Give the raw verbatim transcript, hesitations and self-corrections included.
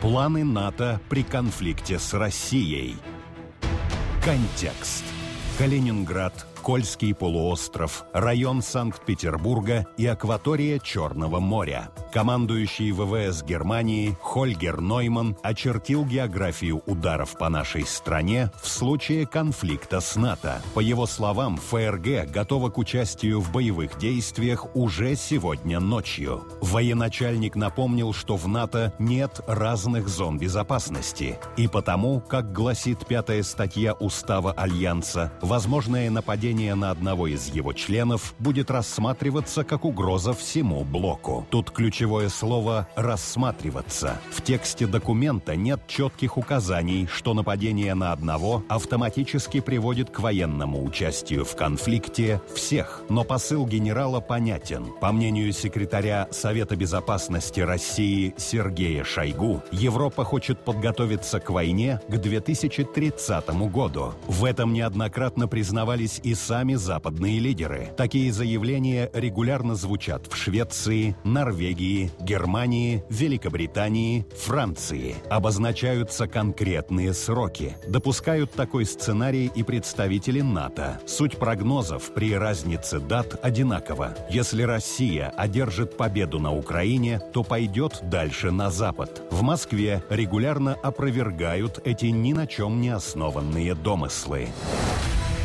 Планы НАТО при конфликте с Россией. Контекст. Калининград, Кольский полуостров, район Санкт-Петербурга и акватория Черного моря. Командующий ВВС Германии Хольгер Нойман очертил географию ударов по нашей стране в случае конфликта с НАТО. По его словам, ФРГ готова к участию в боевых действиях уже сегодня ночью. Военачальник напомнил, что в НАТО нет разных зон безопасности, и потому, как гласит пятая статья Устава Альянса, возможное нападение на одного из его членов будет рассматриваться как угроза всему блоку. Тут ключевое слово «рассматриваться». В тексте документа нет четких указаний, что нападение на одного автоматически приводит к военному участию в конфликте всех. Но посыл генерала понятен. По мнению секретаря Совета безопасности России Сергея Шойгу, Европа хочет подготовиться к войне к две тысячи тридцатому году. В этом неоднократно признавались и сами западные лидеры. Такие заявления регулярно звучат в Швеции, Норвегии, Германии, Великобритании, Франции. Обозначаются конкретные сроки. Допускают такой сценарий и представители НАТО. Суть прогнозов при разнице дат одинакова. Если Россия одержит победу на Украине, то пойдет дальше на Запад. В Москве регулярно опровергают эти ни на чем не основанные домыслы.